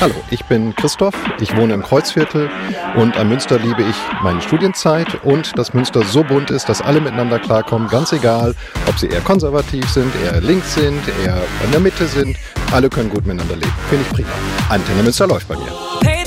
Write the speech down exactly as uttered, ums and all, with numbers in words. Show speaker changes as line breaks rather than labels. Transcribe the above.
Hallo, ich bin Christoph, ich wohne im Kreuzviertel und an Münster liebe ich meine Studienzeit und dass Münster so bunt ist, dass alle miteinander klarkommen, ganz egal, ob sie eher konservativ sind, eher links sind, eher in der Mitte sind, alle können gut miteinander leben. Finde ich prima. Antenne Münster läuft bei mir.